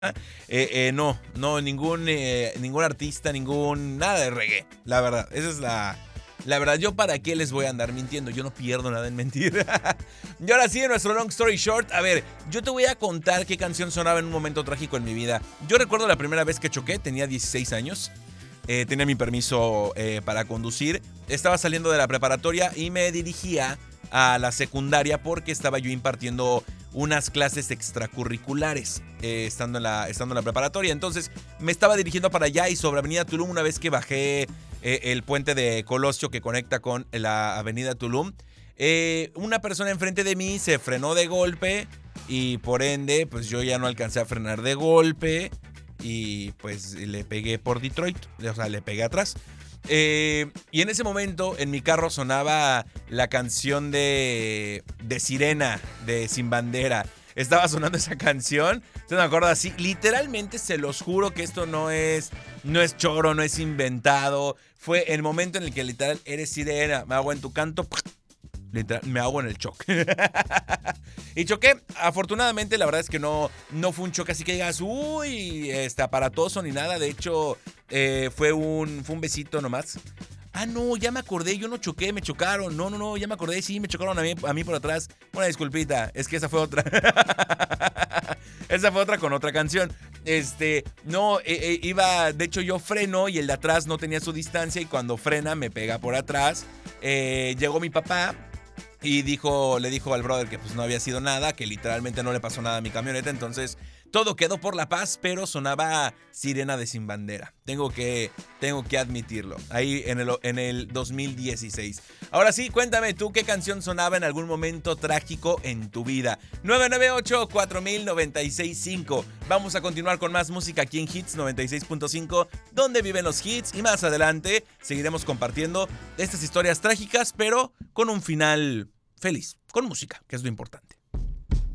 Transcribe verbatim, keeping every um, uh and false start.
Eh, eh, no, no, ningún, eh, ningún artista, ningún, nada de reggae, la verdad, esa es la, la verdad. Yo para qué les voy a andar mintiendo, yo no pierdo nada en mentir. Y ahora sí, en nuestro long story short, a ver, yo te voy a contar qué canción sonaba en un momento trágico en mi vida. Yo recuerdo la primera vez que choqué, tenía dieciséis años, eh, tenía mi permiso eh, para conducir, estaba saliendo de la preparatoria y me dirigía a la secundaria porque estaba yo impartiendo unas clases extracurriculares eh, estando, en la, estando en la preparatoria. Entonces me estaba dirigiendo para allá y sobre Avenida Tulum, una vez que bajé eh, el puente de Colosio que conecta con la Avenida Tulum, eh, una persona enfrente de mí se frenó de golpe y por ende pues yo ya no alcancé a frenar de golpe y pues le pegué por Detroit, o sea, le pegué atrás. Eh, y en ese momento en mi carro sonaba la canción de, de Sirena, de Sin Bandera. Estaba sonando esa canción. ¿Se me acuerda así? Literalmente se los juro que esto no es, no es choro, no es inventado. Fue el momento en el que literal eres sirena, me hago en tu canto, literal, me hago en el choque. Y choqué. Afortunadamente, la verdad es que no, no fue un choque así que digas, uy, este, aparatoso ni nada. De hecho, eh, fue, un, fue un besito nomás. Ah, no, ya me acordé, yo no choqué, me chocaron. No, no, no, ya me acordé, sí, me chocaron a mí, a mí por atrás. Una disculpita, es que esa fue otra. Esa fue otra con otra canción. Este, no, eh, eh, iba, de hecho yo freno y el de atrás no tenía su distancia y cuando frena me pega por atrás. Eh, llegó mi papá. Y dijo, le dijo al brother que pues no había sido nada, que literalmente no le pasó nada a mi camioneta. Entonces todo quedó por la paz, pero sonaba Sirena de Sin Bandera. Tengo que, tengo que admitirlo. Ahí en el, en el dos mil dieciséis. Ahora sí, cuéntame tú qué canción sonaba en algún momento trágico en tu vida. nueve nueve ocho, cuatro mil, noventa y seis cinco. Vamos a continuar con más música aquí en Hits noventa y seis punto cinco, donde viven los hits. Y más adelante seguiremos compartiendo estas historias trágicas, pero con un final feliz, con música, que es lo importante.